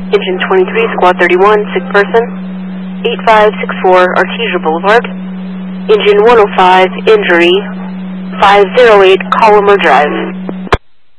Engine 23, Squad 31, sick person. 8564 Artesia Boulevard. Engine 105, injury. 508 Collimer Drive.